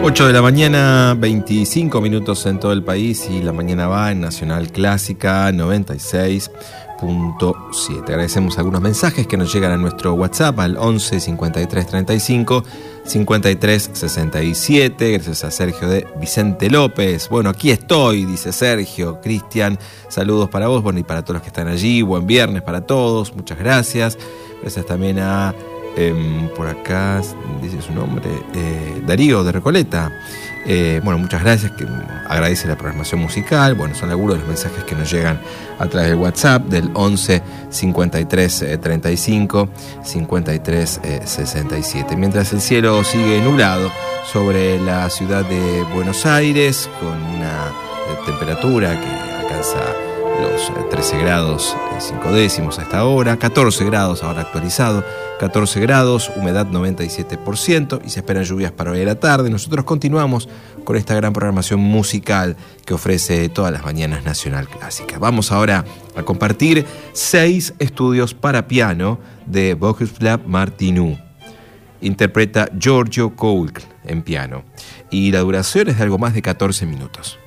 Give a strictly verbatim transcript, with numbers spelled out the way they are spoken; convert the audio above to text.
ocho de la mañana, veinticinco minutos en todo el país, y la mañana va en Nacional Clásica noventa y seis punto siete. Agradecemos algunos mensajes que nos llegan a nuestro WhatsApp al once cincuenta y tres treinta y cinco cincuenta y tres sesenta y siete. Gracias a Sergio de Vicente López. Bueno, aquí estoy, dice Sergio. Cristian, saludos para vos, bueno, y para todos los que están allí. Buen viernes para todos, muchas gracias. Gracias también a Eh, por acá dice su nombre, eh, Darío de Recoleta. Eh, bueno, muchas gracias, que agradece la programación musical. Bueno, son algunos de los mensajes que nos llegan a través del WhatsApp del once cincuenta y tres treinta y cinco cincuenta y tres sesenta y siete. Mientras el cielo sigue nublado sobre la ciudad de Buenos Aires, con una eh, temperatura que alcanza los trece grados cinco décimos a esta hora, catorce grados ahora actualizado, catorce grados, humedad noventa y siete por ciento, y se esperan lluvias para hoy a la tarde. Nosotros continuamos con esta gran programación musical que ofrece todas las mañanas Nacional Clásica. Vamos ahora a compartir seis estudios para piano de Bohuslav Martinu. Interpreta Giorgio Koukl en piano, y la duración es de algo más de catorce minutos.